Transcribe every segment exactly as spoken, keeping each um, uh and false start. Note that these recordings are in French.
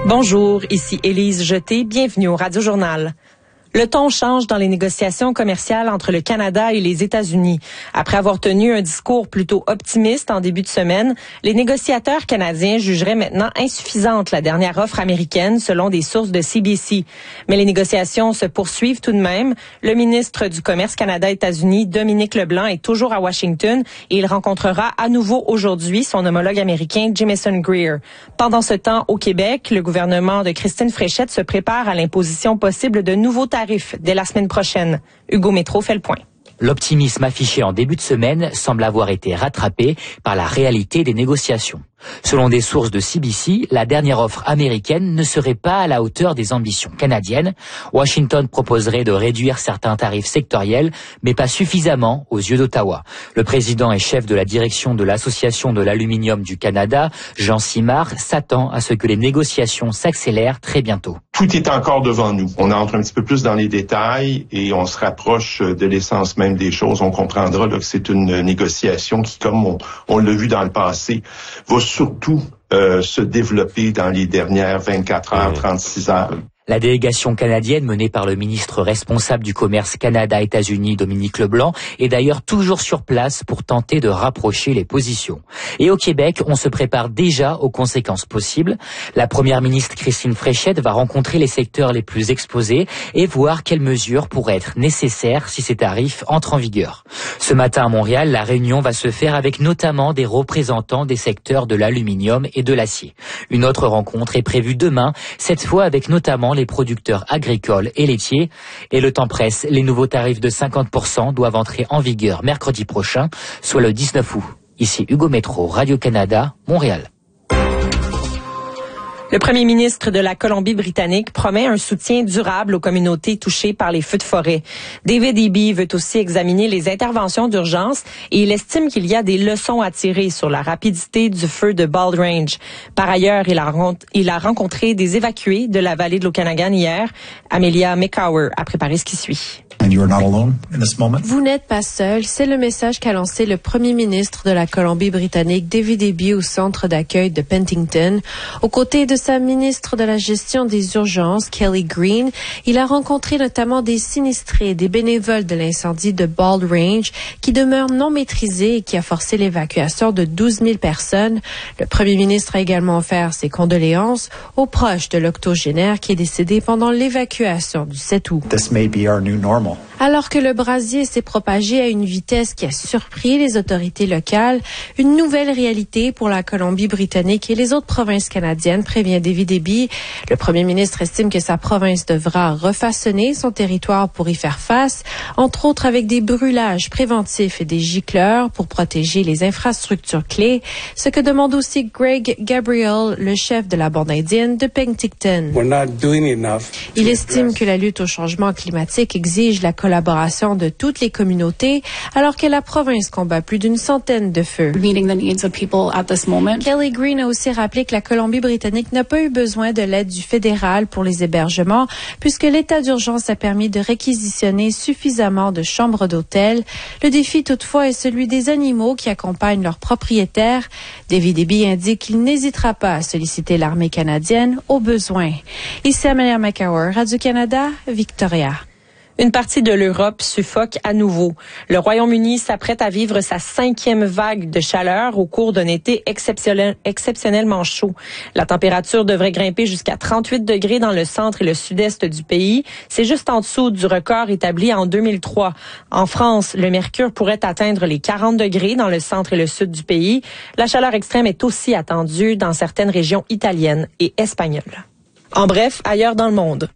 Bonjour, ici Élise Jeté, bienvenue au Radio Journal. Le ton change dans les négociations commerciales entre le Canada et les États-Unis. Après avoir tenu un discours plutôt optimiste en début de semaine, les négociateurs canadiens jugeraient maintenant insuffisante la dernière offre américaine selon des sources de C B C. Mais les négociations se poursuivent tout de même. Le ministre du Commerce Canada-États-Unis, Dominic Leblanc, est toujours à Washington et il rencontrera à nouveau aujourd'hui son homologue américain, Jamieson Greer. Pendant ce temps, au Québec, le gouvernement de Christine Fréchette se prépare à l'imposition possible de nouveaux tarifs dès la semaine prochaine. Hugo Métro fait le point. L'optimisme affiché en début de semaine semble avoir été rattrapé par la réalité des négociations. Selon des sources de C B C, la dernière offre américaine ne serait pas à la hauteur des ambitions canadiennes. Washington proposerait de réduire certains tarifs sectoriels, mais pas suffisamment aux yeux d'Ottawa. Le président et chef de la direction de l'Association de l'aluminium du Canada, Jean Simard, s'attend à ce que les négociations s'accélèrent très bientôt. Tout est encore devant nous. On entre un petit peu plus dans les détails et on se rapproche de l'essence même des choses. On comprendra là, que c'est une négociation qui, comme on, on l'a vu dans le passé, va surtout euh, se développer dans les dernières vingt-quatre heures, trente-six heures. La délégation canadienne menée par le ministre responsable du commerce Canada-États-Unis, Dominic Leblanc, est d'ailleurs toujours sur place pour tenter de rapprocher les positions. Et au Québec, on se prépare déjà aux conséquences possibles. La première ministre Christine Fréchette va rencontrer les secteurs les plus exposés et voir quelles mesures pourraient être nécessaires si ces tarifs entrent en vigueur. Ce matin à Montréal, la réunion va se faire avec notamment des représentants des secteurs de l'aluminium et de l'acier. Une autre rencontre est prévue demain, cette fois avec notamment les producteurs agricoles et laitiers. Et le temps presse, les nouveaux tarifs de cinquante pour cent doivent entrer en vigueur mercredi prochain, soit le dix-neuf août. Ici Hugo Métro, Radio-Canada, Montréal. Le premier ministre de la Colombie-Britannique promet un soutien durable aux communautés touchées par les feux de forêt. David Eby veut aussi examiner les interventions d'urgence et il estime qu'il y a des leçons à tirer sur la rapidité du feu de Bald Range. Par ailleurs, il a, il a rencontré des évacués de la vallée de l'Okanagan hier. Amelia McCower a préparé ce qui suit. Vous n'êtes pas seul, c'est le message qu'a lancé le premier ministre de la Colombie-Britannique, David Eby, au centre d'accueil de Penticton. Aux côtés de sa ministre de la gestion des urgences, Kelly Green, il a rencontré notamment des sinistrés, des bénévoles de l'incendie de Bald Range, qui demeure non maîtrisé et qui a forcé l'évacuation de douze mille personnes. Le premier ministre a également offert ses condoléances aux proches de l'octogénaire qui est décédé pendant l'évacuation du sept août. This may be our new normal. Alors que le brasier s'est propagé à une vitesse qui a surpris les autorités locales, une nouvelle réalité pour la Colombie-Britannique et les autres provinces canadiennes, prévient David Eby. Le premier ministre estime que sa province devra refaçonner son territoire pour y faire face, entre autres avec des brûlages préventifs et des gicleurs pour protéger les infrastructures clés, ce que demande aussi Greg Gabriel, le chef de la bande indienne de Penticton. Il estime que la lutte au changement climatique exige la collaboration de toutes les communautés, alors que la province combat plus d'une centaine de feux. Kelly Green a aussi rappelé que la Colombie-Britannique n'a pas eu besoin de l'aide du fédéral pour les hébergements, puisque l'état d'urgence a permis de réquisitionner suffisamment de chambres d'hôtel. Le défi, toutefois, est celui des animaux qui accompagnent leurs propriétaires. David Eby indique qu'il n'hésitera pas à solliciter l'armée canadienne au besoin. Ici Amelia McCower, Radio-Canada, Victoria. Une partie de l'Europe suffoque à nouveau. Le Royaume-Uni s'apprête à vivre sa cinquième vague de chaleur au cours d'un été exceptionnel, exceptionnellement chaud. La température devrait grimper jusqu'à trente-huit degrés dans le centre et le sud-est du pays. C'est juste en dessous du record établi en deux mille trois. En France, le mercure pourrait atteindre les quarante degrés dans le centre et le sud du pays. La chaleur extrême est aussi attendue dans certaines régions italiennes et espagnoles. En bref, ailleurs dans le monde.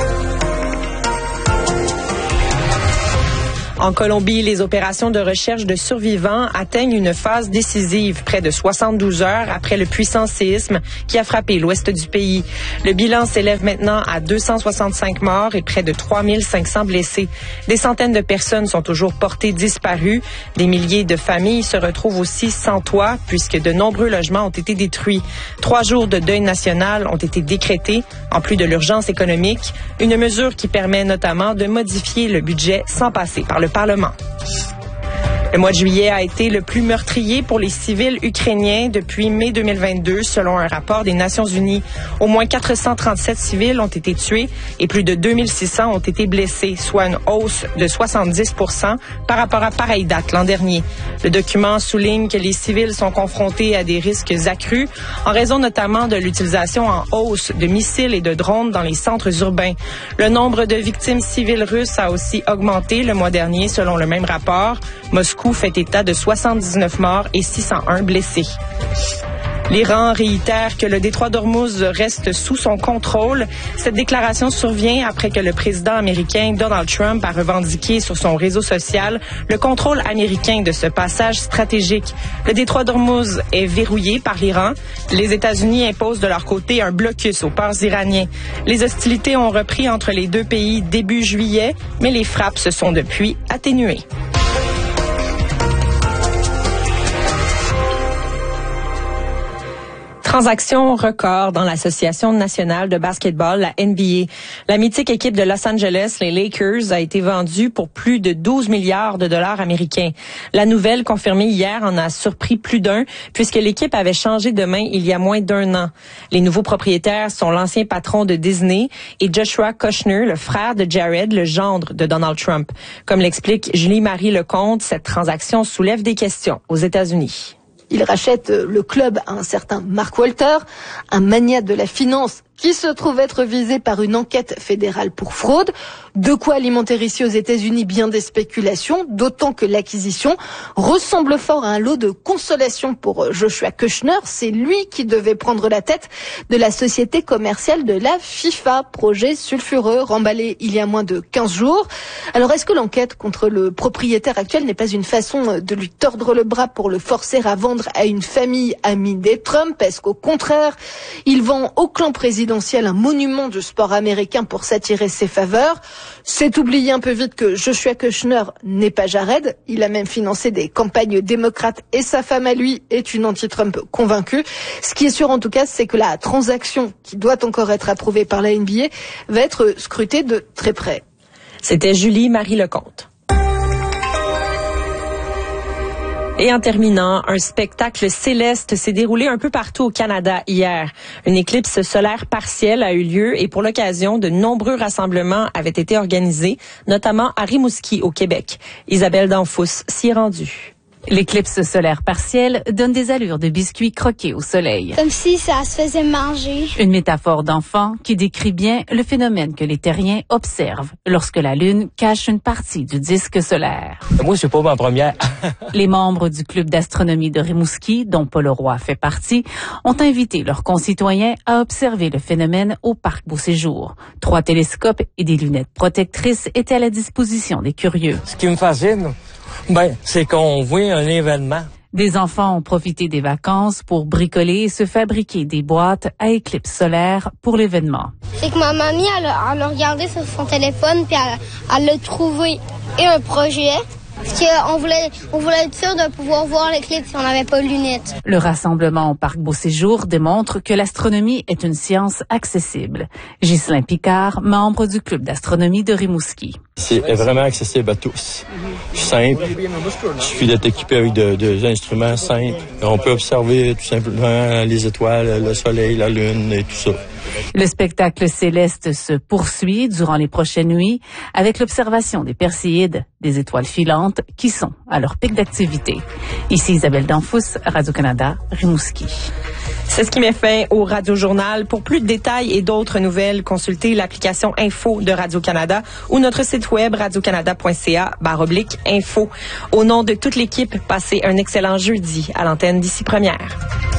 En Colombie, les opérations de recherche de survivants atteignent une phase décisive près de soixante-douze heures après le puissant séisme qui a frappé l'ouest du pays. Le bilan s'élève maintenant à deux cent soixante-cinq morts et près de trois mille cinq cents blessés. Des centaines de personnes sont toujours portées disparues. Des milliers de familles se retrouvent aussi sans toit puisque de nombreux logements ont été détruits. Trois jours de deuil national ont été décrétés en plus de l'urgence économique, une mesure qui permet notamment de modifier le budget sans passer par le Parlement. Le mois de juillet a été le plus meurtrier pour les civils ukrainiens depuis mai deux mille vingt-deux, selon un rapport des Nations unies. Au moins quatre cent trente-sept civils ont été tués et plus de deux mille six cents ont été blessés, soit une hausse de soixante-dix pour cent par rapport à pareille date l'an dernier. Le document souligne que les civils sont confrontés à des risques accrus en raison notamment de l'utilisation en hausse de missiles et de drones dans les centres urbains. Le nombre de victimes civiles russes a aussi augmenté le mois dernier, selon le même rapport. Moscou fait état de soixante-dix-neuf morts et six cent un blessés. L'Iran réitère que le détroit d'Ormuz reste sous son contrôle. Cette déclaration survient après que le président américain Donald Trump a revendiqué sur son réseau social le contrôle américain de ce passage stratégique. Le détroit d'Ormuz est verrouillé par l'Iran. Les États-Unis imposent de leur côté un blocus aux ports iraniens. Les hostilités ont repris entre les deux pays début juillet, mais les frappes se sont depuis atténuées. Transaction record dans l'Association nationale de basketball, la N B A. La mythique équipe de Los Angeles, les Lakers, a été vendue pour plus de douze milliards de dollars américains. La nouvelle confirmée hier en a surpris plus d'un, puisque l'équipe avait changé de main il y a moins d'un an. Les nouveaux propriétaires sont l'ancien patron de Disney et Joshua Kushner, le frère de Jared, le gendre de Donald Trump. Comme l'explique Julie-Marie Lecomte, cette transaction soulève des questions aux États-Unis. Il rachète le club à un certain Mark Walter, un magnat de la finance qui se trouve être visé par une enquête fédérale pour fraude. De quoi alimenter ici aux États-Unis bien des spéculations, d'autant que l'acquisition ressemble fort à un lot de consolation pour Joshua Kushner. C'est lui qui devait prendre la tête de la société commerciale de la FIFA, projet sulfureux remballé il y a moins de quinze jours. Alors est-ce que l'enquête contre le propriétaire actuel n'est pas une façon de lui tordre le bras pour le forcer à vendre à une famille amie des Trump? Est-ce qu'au contraire, il vend au clan présidentiel un monument du sport américain pour s'attirer ses faveurs? C'est oublier un peu vite que Joshua Kushner n'est pas Jared. Il a même financé des campagnes démocrates et sa femme à lui est une anti-Trump convaincue. Ce qui est sûr en tout cas, c'est que la transaction qui doit encore être approuvée par la N B A va être scrutée de très près. C'était Julie-Marie Lecomte. Et en terminant, un spectacle céleste s'est déroulé un peu partout au Canada hier. Une éclipse solaire partielle a eu lieu et pour l'occasion, de nombreux rassemblements avaient été organisés, notamment à Rimouski, au Québec. Isabelle Danfous s'y est rendue. L'éclipse solaire partielle donne des allures de biscuits croqués au soleil. Comme si ça se faisait manger. Une métaphore d'enfant qui décrit bien le phénomène que les terriens observent lorsque la Lune cache une partie du disque solaire. Moi, c'est pas ma première. Les membres du club d'astronomie de Rimouski, dont Paul Roy fait partie, ont invité leurs concitoyens à observer le phénomène au parc Beauséjour. Trois télescopes et des lunettes protectrices étaient à la disposition des curieux. Ce qui me fascine, ben, c'est qu'on voit un événement. Des enfants ont profité des vacances pour bricoler et se fabriquer des boîtes à éclipse solaire pour l'événement. C'est que ma mamie, elle a, elle a regardé sur son téléphone puis elle, elle a trouvé et un projet. Parce qu'on voulait, on voulait être sûr de pouvoir voir l'éclipse si on n'avait pas de lunettes. Le rassemblement au parc Beauséjour démontre que l'astronomie est une science accessible. Ghislain Picard, membre du club d'astronomie de Rimouski. C'est vraiment accessible à tous. Simple. Il suffit d'être équipé avec de, de instruments simples. On peut observer tout simplement les étoiles, le soleil, la lune et tout ça. Le spectacle céleste se poursuit durant les prochaines nuits avec l'observation des Perséides, des étoiles filantes qui sont à leur pic d'activité. Ici Isabelle Danfous, Radio-Canada, Rimouski. C'est ce qui met fin au Radio-Journal. Pour plus de détails et d'autres nouvelles, consultez l'application Info de Radio-Canada ou notre site web radiocanada point c a barre oblique info. Au nom de toute l'équipe, passez un excellent jeudi à l'antenne d'Ici Première.